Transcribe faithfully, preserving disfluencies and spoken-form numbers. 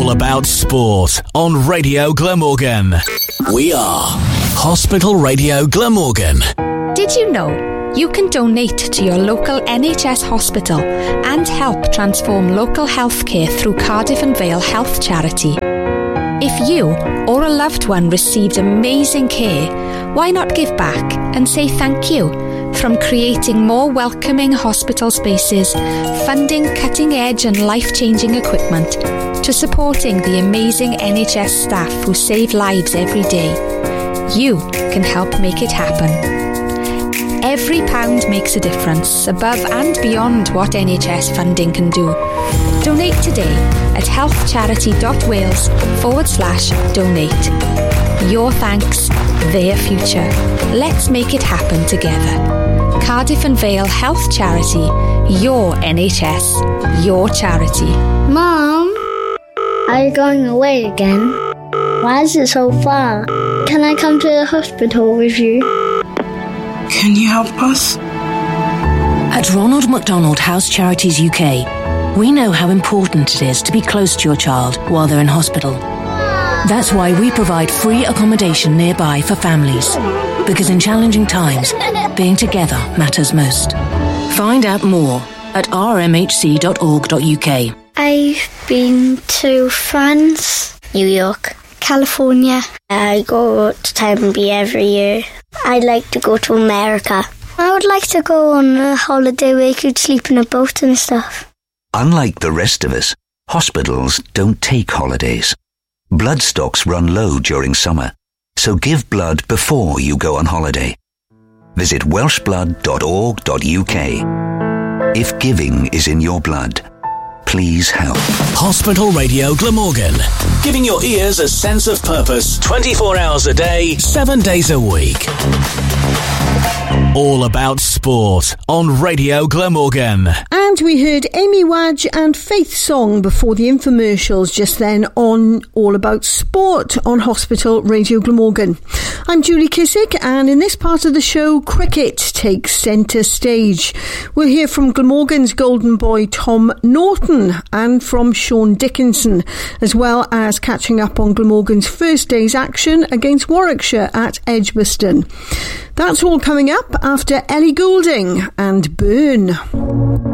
All about sport on Radio Glamorgan. We are Hospital Radio Glamorgan. Did you know you can donate to your local N H S hospital and help transform local healthcare through Cardiff and Vale Health Charity? If you or a loved one received amazing care, why not give back and say thank you? From creating more welcoming hospital spaces, funding cutting-edge and life-changing equipment, to supporting the amazing N H S staff who save lives every day, you can help make it happen. Every pound makes a difference, above and beyond what N H S funding can do. Donate today at healthcharity.wales forward slash donate. Your thanks, their future. Let's make it happen together. Cardiff and Vale Health Charity. Your N H S. Your charity. Mom, are you going away again? Why is it so far? Can I come to the hospital with you? Can you help us? At Ronald McDonald House Charities U K, we know how important it is to be close to your child while they're in hospital. That's why we provide free accommodation nearby for families, because in challenging times, being together matters most. Find out more at r m h c dot org dot u k. I've been to France, New York, California. I go to Tempe every year. I'd like to go to America. I would like to go on a holiday where you could sleep in a boat and stuff. Unlike the rest of us, hospitals don't take holidays. Blood stocks run low during summer, so give blood before you go on holiday. Visit welsh blood dot org dot u k. If giving is in your blood, please help. Hospital Radio Glamorgan, giving your ears a sense of purpose twenty-four hours a day, seven days a week. All about sport on Radio Glamorgan. And we heard Amy Wadge and Faith Song before the infomercials just then on All About Sport on Hospital Radio Glamorgan. I'm Julie Kissick, and in this part of the show, cricket takes centre stage. We'll hear from Glamorgan's golden boy Tom Norton and from Sean Dickinson, as well as catching up on Glamorgan's first day's action against Warwickshire at Edgbaston. That's all coming up after Ellie Goulding and Burn.